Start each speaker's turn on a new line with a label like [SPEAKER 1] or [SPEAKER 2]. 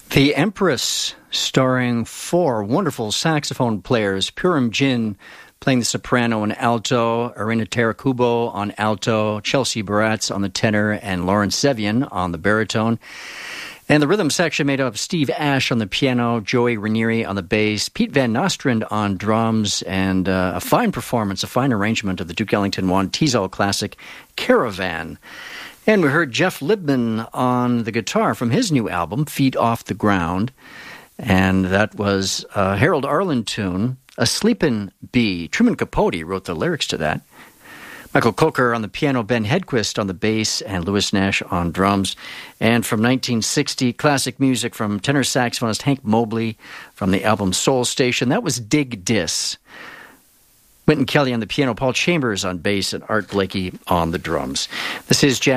[SPEAKER 1] The Empress, starring four wonderful saxophone players, Purim Jin playing the soprano and alto, Irina Tarakubo on alto, Chelsea Baratz on the tenor, and Lawrence Sevian on the baritone. And the rhythm section made up of Steve Ash on the piano, Joey Ranieri on the bass, Pete Van Nostrand on drums, and a fine performance, a fine arrangement of the Duke Ellington Juan Teasdale classic, Caravan. And we heard Jeff Libman on the guitar from his new album, Feet Off the Ground. And that was a Harold Arlen tune, A Sleepin' Bee. Truman Capote wrote the lyrics to that. Michael Coker on the piano, Ben Hedquist on the bass, and Louis Nash on drums. And from 1960, classic music from tenor saxophonist Hank Mobley from the album Soul Station. That was Dig Dis. Wynton Kelly on the piano, Paul Chambers on bass, and Art Blakey on the drums. This is Jazz